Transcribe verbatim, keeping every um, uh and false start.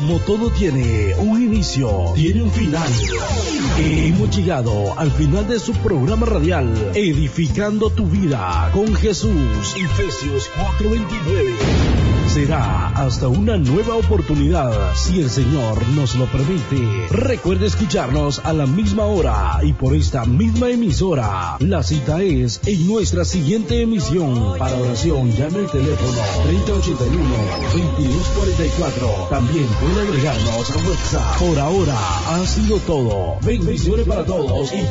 Como todo tiene un inicio, tiene un final. Hemos llegado al final de su programa radial, Edificando tu Vida con Jesús. Efesios cuatro veintinueve. Será hasta una nueva oportunidad, si el Señor nos lo permite. Recuerde escucharnos a la misma hora y por esta misma emisora. La cita es en nuestra siguiente emisión. Para oración, llame al teléfono treinta ochenta y uno, veintidós cuarenta y cuatro. También puede agregarnos a WhatsApp. Por ahora ha sido todo. Bendiciones para todos y